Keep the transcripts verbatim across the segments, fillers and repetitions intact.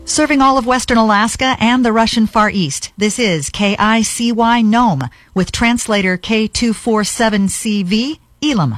Serving all of western Alaska and the Russian Far East, this is K I C Y Nome with translator K two forty-seven C V, Elam.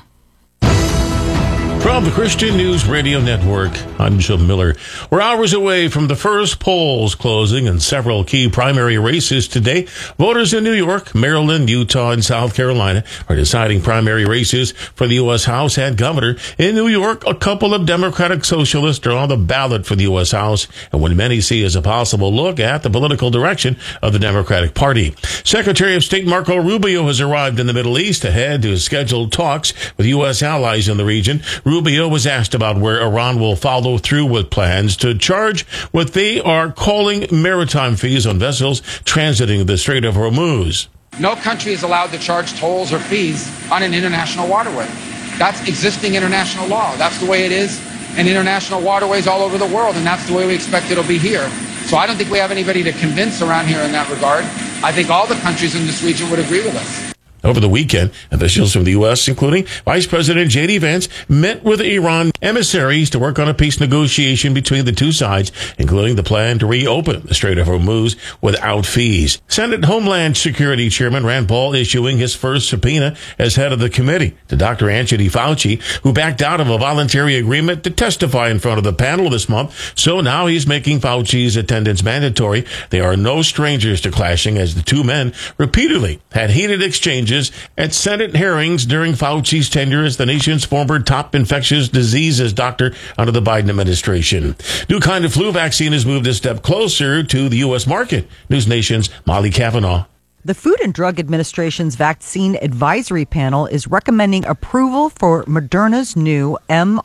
From the Christian News Radio Network, I'm Jim Miller. We're hours away from the first polls closing in several key primary races today. Voters in New York, Maryland, Utah, and South Carolina are deciding primary races for the U S House and governor. In New York, a couple of Democratic socialists are on the ballot for the U S House, and what many see as a possible look at the political direction of the Democratic Party. Secretary of State Marco Rubio has arrived in the Middle East ahead to scheduled talks with U S allies in the region. Rubio was asked about where Iran will follow through with plans to charge what they are calling maritime fees on vessels transiting the Strait of Hormuz. No country is allowed to charge tolls or fees on an international waterway. That's existing international law. That's the way it is in international waterways all over the world, and that's the way we expect it'll be here. So I don't think we have anybody to convince around here in that regard. I think all the countries in this region would agree with us. Over the weekend, officials from the U S, including Vice President J D Vance, met with Iran emissaries to work on a peace negotiation between the two sides, including the plan to reopen the Strait of Hormuz without fees. Senate Homeland Security Chairman Rand Paul issuing his first subpoena as head of the committee to Doctor Anthony Fauci, who backed out of a voluntary agreement to testify in front of the panel this month. So now he's making Fauci's attendance mandatory. They are no strangers to clashing, as the two men repeatedly had heated exchanges at Senate hearings during Fauci's tenure as the nation's former top infectious diseases doctor under the Biden administration. New kind of flu vaccine has moved a step closer to the U S market. News Nation's Molly Cavanaugh. The Food and Drug Administration's Vaccine Advisory Panel is recommending approval for Moderna's new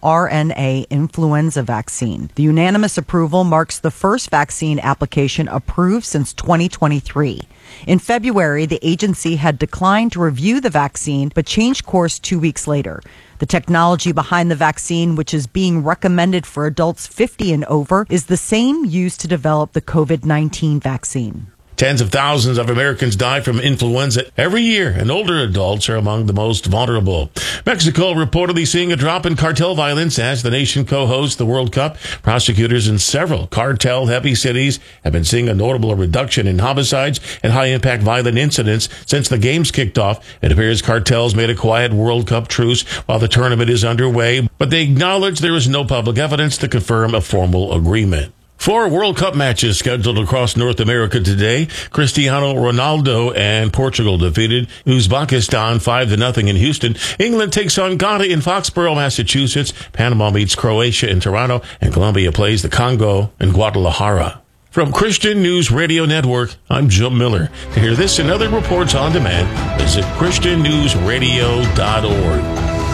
mRNA influenza vaccine. The unanimous approval marks the first vaccine application approved since twenty twenty-three. In February, the agency had declined to review the vaccine, but changed course two weeks later. The technology behind the vaccine, which is being recommended for adults fifty and over, is the same used to develop the COVID nineteen vaccine. Tens of thousands of Americans die from influenza every year, and older adults are among the most vulnerable. Mexico reportedly seeing a drop in cartel violence as the nation co-hosts the World Cup. Prosecutors in several cartel-heavy cities have been seeing a notable reduction in homicides and high-impact violent incidents since the games kicked off. It appears cartels made a quiet World Cup truce while the tournament is underway, but they acknowledge there is no public evidence to confirm a formal agreement. Four World Cup matches scheduled across North America today. Cristiano Ronaldo and Portugal defeated Uzbekistan five to nothing in Houston. England takes on Ghana in Foxborough, Massachusetts. Panama meets Croatia in Toronto, and Colombia plays the Congo in Guadalajara. From Christian News Radio Network, I'm Jim Miller. To hear this and other reports on demand, visit christian news radio dot org.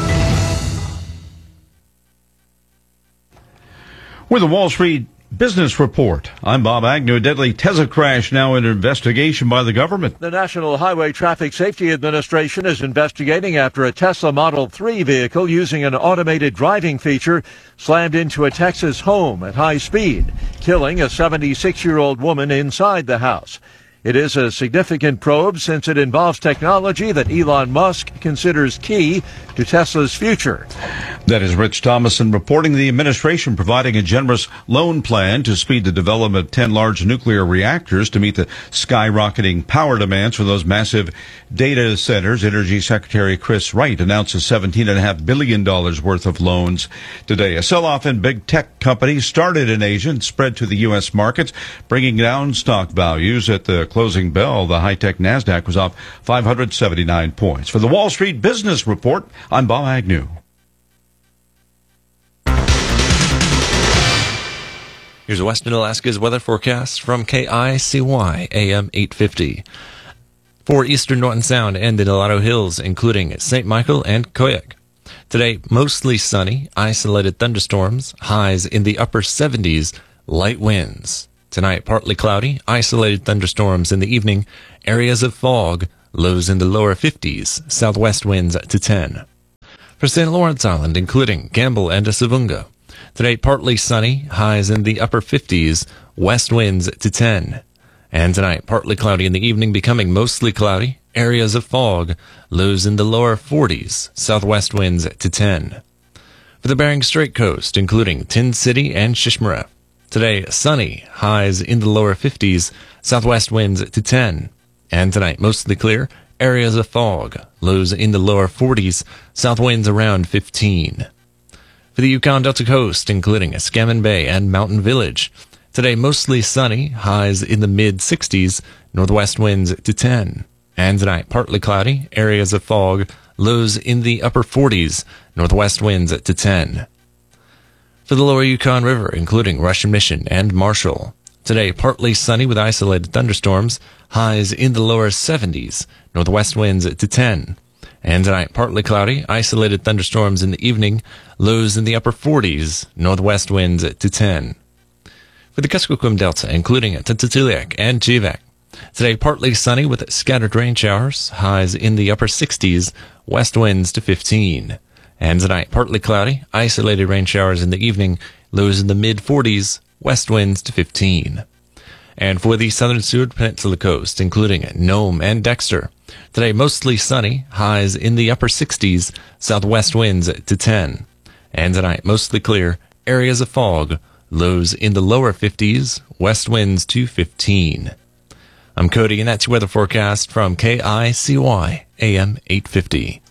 With the Wall Street Business Report, I'm Bob Agnew. A deadly Tesla crash now under investigation by the government. The National Highway Traffic Safety Administration is investigating after a Tesla Model three vehicle using an automated driving feature slammed into a Texas home at high speed, killing a seventy-six-year-old woman inside the house. It is a significant probe since it involves technology that Elon Musk considers key to Tesla's future. That is Rich Thomason reporting. The administration providing a generous loan plan to speed the development of ten large nuclear reactors to meet the skyrocketing power demands for those massive data centers. Energy Secretary Chris Wright announces seventeen point five billion dollars worth of loans today. A sell-off in big tech companies started in Asia and spread to the U S markets, bringing down stock values. At the closing bell, the high-tech NASDAQ was off five hundred seventy-nine points. For the Wall Street Business Report, I'm Bob Agnew. Here's Western Alaska's weather forecast from K I C Y A M eight fifty. For eastern Norton Sound and the Nulato Hills, including Saint Michael and Koyuk. Today, mostly sunny, isolated thunderstorms, highs in the upper seventies, light winds. Tonight, partly cloudy, isolated thunderstorms in the evening, areas of fog, lows in the lower fifties, southwest winds to ten. For Saint Lawrence Island, including Gamble and Savunga. Today, partly sunny, highs in the upper fifties, west winds to ten. And tonight, partly cloudy in the evening, becoming mostly cloudy, areas of fog, lows in the lower forties, southwest winds to ten. For the Bering Strait coast, including Tin City and Shishmaref. Today, sunny, highs in the lower fifties, southwest winds to ten. And tonight, mostly clear, areas of fog, lows in the lower forties, south winds around fifteen. For the Yukon Delta coast, including Escammon Bay and Mountain Village, today mostly sunny, highs in the mid-sixties, northwest winds to ten. And tonight, partly cloudy, areas of fog, lows in the upper forties, northwest winds to ten. For the lower Yukon River, including Russian Mission and Marshall, today partly sunny with isolated thunderstorms, highs in the lower seventies, northwest winds to ten. And tonight, partly cloudy, isolated thunderstorms in the evening, lows in the upper forties, northwest winds to ten. For the Kuskokwim Delta, including Tututuliak and Chivak, today partly sunny with scattered rain showers, highs in the upper sixties, west winds to fifteen. And tonight, partly cloudy, isolated rain showers in the evening, lows in the mid-forties, west winds to fifteen. And for the southern Seward Peninsula coast, including Nome and Dexter, today mostly sunny, highs in the upper sixties, southwest winds to ten. And tonight, mostly clear, areas of fog, lows in the lower fifties, west winds to fifteen. I'm Cody, and that's your weather forecast from K I C Y A M eight fifty.